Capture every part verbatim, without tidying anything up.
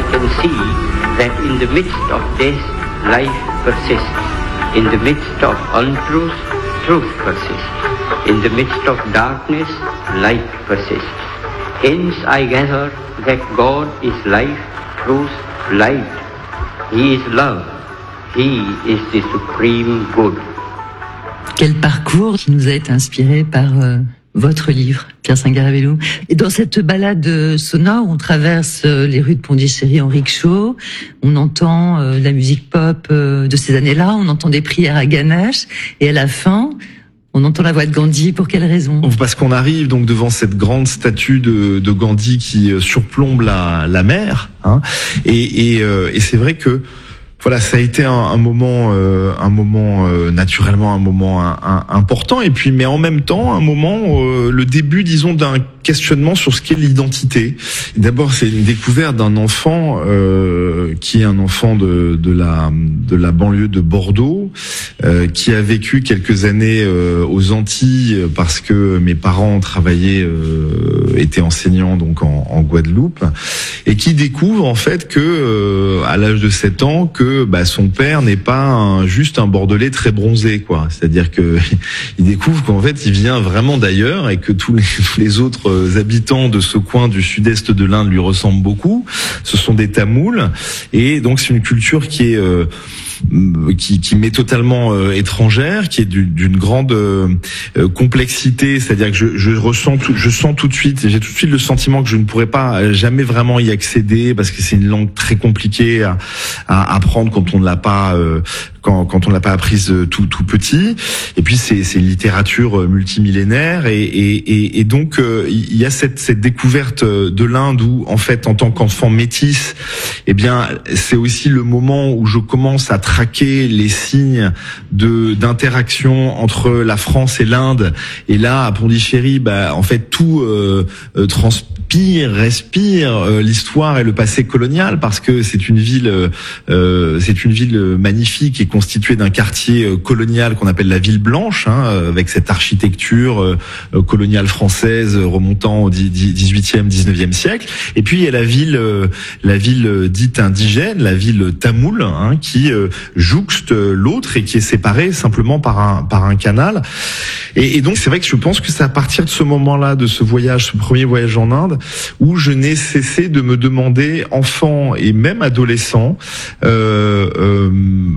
can see that in the midst of death, life persists. In the midst of untruth, truth persists. In the midst of darkness, light persists. Hence I gather that God is life, truth, light. He is love. He is the supreme good. Quel parcours qui nous a été inspiré par euh, votre livre, Pierre Singaravello. Et dans cette balade sonore, on traverse euh, les rues de Pondichéry en rickshaw, on entend euh, la musique pop euh, de ces années-là, on entend des prières à Ganesh, et à la fin, on entend la voix de Gandhi. Pour quelle raison? Parce qu'on arrive donc devant cette grande statue de, de Gandhi qui surplombe la, la mer, hein, et, et, euh, et c'est vrai que voilà, ça a été un, un moment, euh, un moment euh, naturellement un moment un, un, important, et puis mais en même temps un moment, euh, le début, disons, d'un questionnement sur ce qu'est l'identité. D'abord, c'est une découverte d'un enfant euh, qui est un enfant de, de la de la banlieue de Bordeaux, euh, qui a vécu quelques années euh, aux Antilles parce que mes parents travaillaient, euh, étaient enseignants donc en, en Guadeloupe, et qui découvre en fait que euh, à l'âge de sept ans que bah, son père n'est pas un, juste un Bordelais très bronzé, quoi. C'est-à-dire que il découvre qu'en fait il vient vraiment d'ailleurs et que tous les tous les autres habitants de ce coin du sud-est de l'Inde lui ressemblent beaucoup. Ce sont des Tamouls, et donc c'est une culture qui est euh, qui, qui m'est totalement euh, étrangère, qui est du, d'une grande euh, complexité. C'est-à-dire que je, je ressens, tout, je sens tout de suite, j'ai tout de suite le sentiment que je ne pourrais pas jamais vraiment y accéder parce que c'est une langue très compliquée à, à apprendre quand on ne l'a pas. Euh, Quand, quand on l'a pas apprise tout tout petit, et puis c'est c'est une littérature multimillénaire, et et et, et donc euh, il y a cette cette découverte de l'Inde où en fait en tant qu'enfant métis, eh bien c'est aussi le moment où je commence à traquer les signes de d'interaction entre la France et l'Inde, et là à Pondichéry, bah en fait tout euh, euh, transpire, respire euh, l'histoire et le passé colonial, parce que c'est une ville euh, c'est une ville magnifique et constitué d'un quartier colonial qu'on appelle la Ville Blanche, hein, avec cette architecture euh, coloniale française remontant au dix-huitième, dix-neuvième siècle. Et puis il y a la ville, euh, la ville dite indigène, la ville tamoule, hein, qui euh, jouxte l'autre et qui est séparée simplement par un par un canal. Et, et donc c'est vrai que je pense que c'est à partir de ce moment-là, de ce voyage, ce premier voyage en Inde, où je n'ai cessé de me demander, enfant et même adolescent, euh, euh,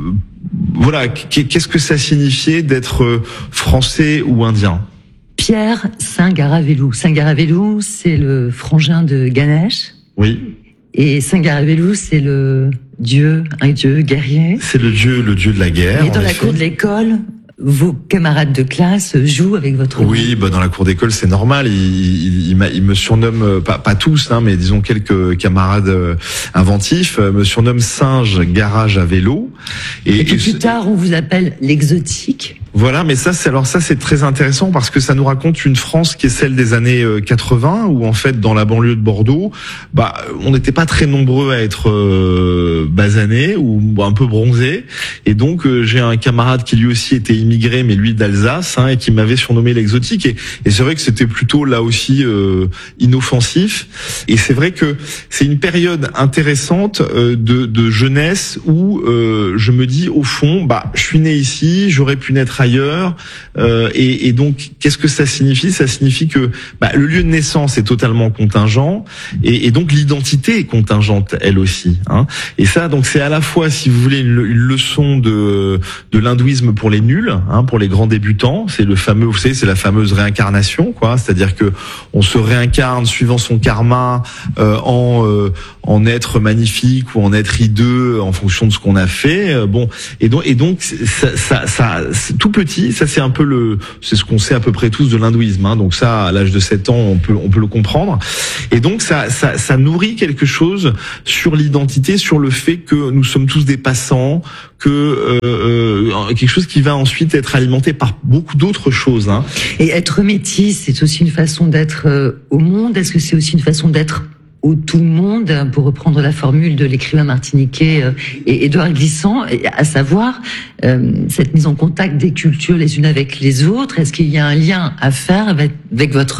voilà, qu'est-ce que ça signifiait d'être français ou indien? Pierre Singaravello. Singaravello, c'est le frangin de Ganesh. Oui. Et Singaravello, c'est le dieu, un dieu guerrier. C'est le dieu, le dieu de la guerre. Et dans la cour de l'école, vos camarades de classe jouent avec votre Oui, bah dans la cour d'école, c'est normal. Il, il, il, il me surnomme, pas, pas tous, hein, mais disons quelques camarades inventifs, me surnomme singe garage à vélo. Et, et puis plus tard, on vous appelle l'exotique. Voilà, mais ça, c'est alors ça, c'est très intéressant parce que ça nous raconte une France qui est celle des années quatre-vingts, où en fait, dans la banlieue de Bordeaux, bah, on n'était pas très nombreux à être euh, basanés ou un peu bronzés, et donc euh, j'ai un camarade qui lui aussi était immigré, mais lui d'Alsace, hein, et qui m'avait surnommé l'exotique, et, et c'est vrai que c'était plutôt là aussi euh, inoffensif, et c'est vrai que c'est une période intéressante euh, de, de jeunesse où euh, je me dis au fond, bah, je suis né ici, j'aurais pu naître ailleurs, euh, et, et donc qu'est-ce que ça signifie? Ça signifie que bah, le lieu de naissance est totalement contingent, et, et donc l'identité est contingente elle aussi, hein. Et ça, donc c'est à la fois, si vous voulez, une, une leçon de de l'hindouisme pour les nuls, hein, pour les grands débutants. C'est le fameux, vous savez, c'est la fameuse réincarnation, quoi. C'est-à-dire que on se réincarne suivant son karma euh, en euh, en être magnifique ou en être hideux en fonction de ce qu'on a fait. Euh, bon, et donc et donc ça ça, ça tout petit, ça c'est un peu le, c'est ce qu'on sait à peu près tous de l'hindouisme, hein. Donc ça, à l'âge de sept ans, on peut on peut le comprendre. Et donc ça ça ça nourrit quelque chose sur l'identité, sur le fait que nous sommes tous des passants, que euh, euh, quelque chose qui va ensuite être alimenté par beaucoup d'autres choses, hein. Et être métis, c'est aussi une façon d'être euh, au monde. Est-ce que c'est aussi une façon d'être au tout le monde, pour reprendre la formule de l'écrivain martiniquais euh, et Édouard Glissant, à savoir euh, cette mise en contact des cultures les unes avec les autres? Est-ce qu'il y a un lien à faire avec, avec votre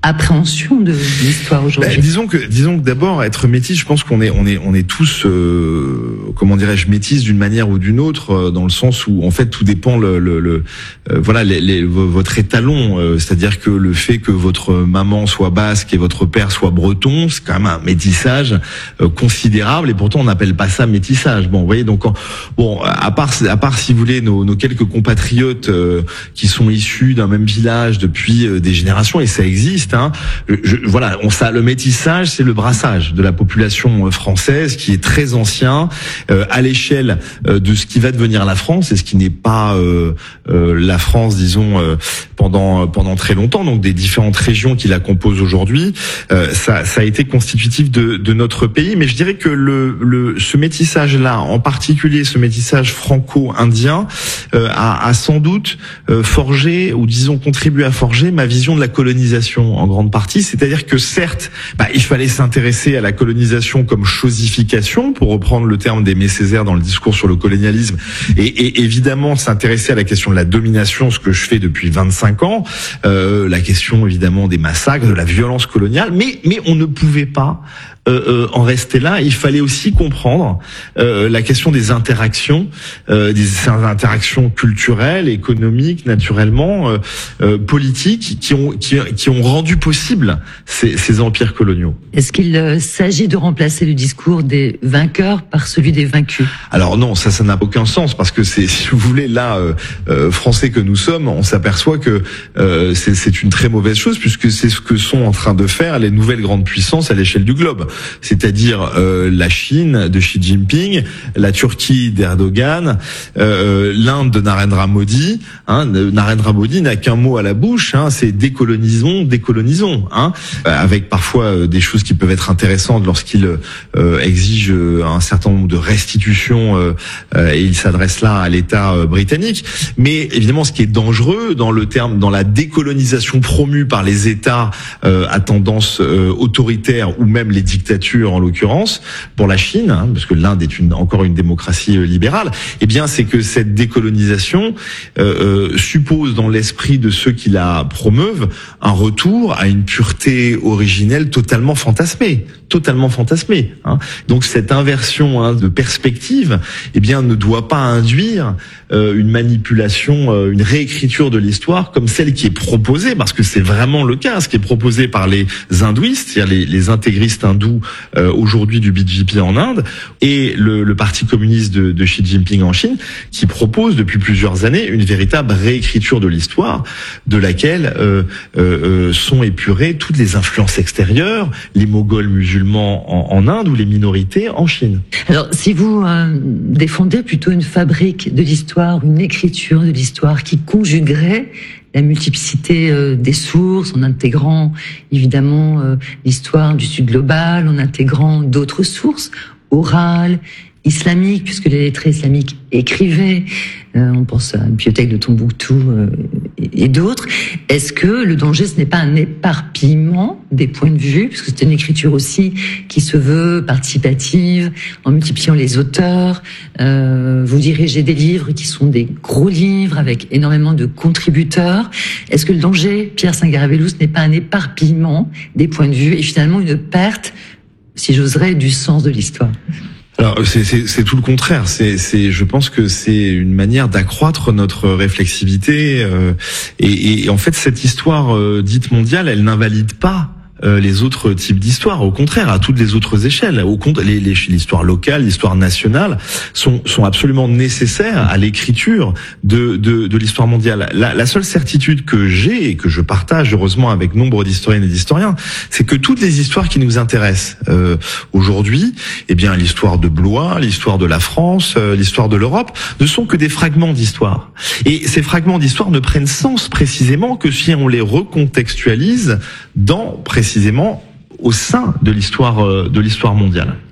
appréhension de l'histoire aujourd'hui? Ben, disons que, disons que d'abord, être métis, je pense qu'on est, on est, on est tous, euh, comment dirais-je, métis d'une manière ou d'une autre, euh, dans le sens où, en fait, tout dépend le, le, le euh, voilà, les, les, votre étalon. Euh, c'est-à-dire que le fait que votre maman soit basque et votre père soit breton, c'est quand même un métissage euh, considérable, et pourtant on n'appelle pas ça métissage. Bon, vous voyez, donc, en, bon, à part, à part, si vous voulez, nos, nos quelques compatriotes euh, qui sont issus d'un même village depuis euh, des générations, et ça existe. Hein, je, voilà, on ça, le métissage, c'est le brassage de la population française qui est très ancien euh, à l'échelle euh, de ce qui va devenir la France et ce qui n'est pas euh, euh, la France, disons, euh, pendant pendant très longtemps. Donc des différentes régions qui la composent aujourd'hui, euh, ça, ça a été constitutif de, de notre pays. Mais je dirais que le, le ce métissage-là, en particulier ce métissage franco-indien, euh, a, a sans doute euh, forgé, ou disons contribué à forger ma vision de la colonisation en grande partie. C'est-à-dire que certes, bah, il fallait s'intéresser à la colonisation comme chosification, pour reprendre le terme d'Aimé Césaire dans le discours sur le colonialisme, et, et évidemment s'intéresser à la question de la domination, ce que je fais depuis vingt-cinq ans, euh, la question évidemment des massacres, de la violence coloniale, mais mais on ne pouvait pas Euh, euh, en rester là. Il fallait aussi comprendre euh, la question des interactions, euh, des interactions culturelles, économiques, naturellement, euh, euh, politiques, qui ont qui, qui ont rendu possible ces, ces empires coloniaux. Est-ce qu'il euh, s'agit de remplacer le discours des vainqueurs par celui des vaincus? Alors non, ça, ça n'a aucun sens, parce que c'est, si vous voulez, là, euh, euh, français que nous sommes, on s'aperçoit que euh, c'est, c'est une très mauvaise chose, puisque c'est ce que sont en train de faire les nouvelles grandes puissances à l'échelle du globe. C'est-à-dire euh, la Chine de Xi Jinping, la Turquie d'Erdogan, euh, l'Inde de Narendra Modi. Hein, Narendra Modi n'a qu'un mot à la bouche, hein, c'est décolonisons, décolonisons, hein, avec parfois euh, des choses qui peuvent être intéressantes lorsqu'il euh, exige euh, un certain nombre de restitutions euh, euh, et il s'adresse là à l'État euh, britannique. Mais évidemment, ce qui est dangereux dans le terme, dans la décolonisation promue par les États euh, à tendance euh, autoritaire, ou même les dictatures en l'occurrence, pour la Chine, hein, parce que l'Inde est une, encore une démocratie libérale, eh bien c'est que cette décolonisation euh, euh, suppose dans l'esprit de ceux qui la promeuvent un retour à une pureté originelle totalement fantasmée, totalement fantasmée. Hein. Donc cette inversion hein, de perspective, eh bien ne doit pas induire euh, une manipulation, euh, une réécriture de l'histoire comme celle qui est proposée, parce que c'est vraiment le cas, ce qui est proposé par les hindouistes, c'est-à-dire les, les intégristes hindous euh, aujourd'hui du B J P en Inde, et le, le Parti communiste de, de Xi Jinping en Chine, qui propose depuis plusieurs années une véritable réécriture de l'histoire, de laquelle euh, euh, sont épurées toutes les influences extérieures, les Moghols musulmans en, en Inde ou les minorités en Chine. Alors, si vous euh, défendez plutôt une fabrique de l'histoire, une écriture de l'histoire qui conjuguerait la multiplicité euh, des sources, en intégrant évidemment euh, l'histoire du Sud global, en intégrant d'autres sources orales, islamiques, puisque les lettrés islamiques écrivaient, euh, on pense à la bibliothèque de Tombouctou euh, et, et d'autres. Est-ce que le danger, ce n'est pas un éparpillement des points de vue, puisque c'est une écriture aussi qui se veut participative, en multipliant les auteurs, euh, vous dirigez des livres qui sont des gros livres avec énormément de contributeurs. Est-ce que le danger, Pierre Sangaré-Bellouz, ce n'est pas un éparpillement des points de vue et finalement une perte, si j'oserais, du sens de l'histoire? Alors c'est, c'est, c'est tout le contraire. C'est, c'est, je pense que c'est une manière d'accroître notre réflexivité. Euh, et, et en fait, cette histoire euh, dite mondiale, elle n'invalide pas Euh, les autres types d'histoires. Au contraire, à toutes les autres échelles. Au compte, les, les, l'histoire locale, l'histoire nationale sont, sont absolument nécessaires à l'écriture de, de, de l'histoire mondiale. La, la seule certitude que j'ai et que je partage heureusement avec nombre d'historiennes et d'historiens, c'est que toutes les histoires qui nous intéressent euh, aujourd'hui, eh bien l'histoire de Blois, l'histoire de la France, euh, l'histoire de l'Europe, ne sont que des fragments d'histoire. Et ces fragments d'histoire ne prennent sens précisément que si on les recontextualise dans précisément au sein de l'histoire de l'histoire mondiale.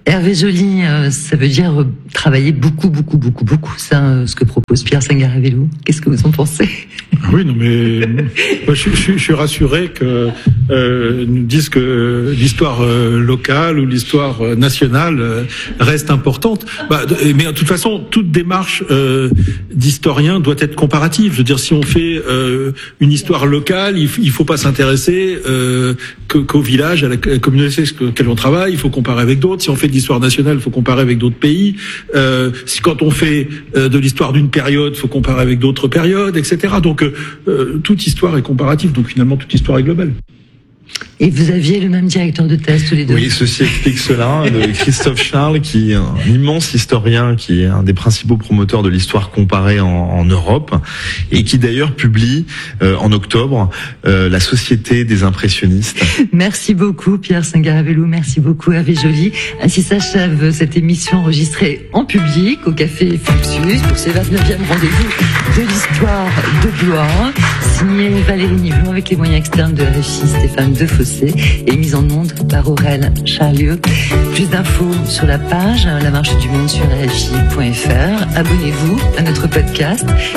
Hervé Joly, euh, ça veut dire euh, travailler beaucoup, beaucoup, beaucoup, beaucoup. Ça, euh, ce que propose Pierre Sangaré-Vellou. Qu'est-ce que vous en pensez? Oui, non, mais moi, je, je, je suis rassuré que euh, nous disent que l'histoire euh, locale ou l'histoire euh, nationale euh, reste importante. Bah, de, mais de toute façon, toute démarche euh, d'historien doit être comparative. Je veux dire, si on fait euh, une histoire locale, il, il faut pas s'intéresser euh, que, qu'au village, à la, à la communauté sur laquelle on travaille. Il faut comparer avec d'autres. Si on fait de l'histoire nationale, il faut comparer avec d'autres pays. Euh, si quand on fait euh, de l'histoire d'une période, il faut comparer avec d'autres périodes, et cetera. Donc euh, toute histoire est comparative. Donc finalement, toute histoire est globale. Et vous aviez le même directeur de thèse tous les deux. Oui, ceci explique cela. De Christophe Charles, qui est un immense historien, qui est un des principaux promoteurs de l'histoire comparée en, en Europe, et qui d'ailleurs publie euh, en octobre euh, La Société des impressionnistes. Merci beaucoup Pierre Sangaré-Vellou, merci beaucoup Hervé Joly. Ainsi s'achève cette émission enregistrée en public au Café Fluxus pour ce vingt-neuvième rendez-vous de l'histoire de Blois, signé Valérie Niblon avec les moyens externes de R F I Stéphane Defossé et mise en onde par Aurèle Charlieu. Plus d'infos sur la page La Marche du Monde sur R F I point F R. Abonnez-vous à notre podcast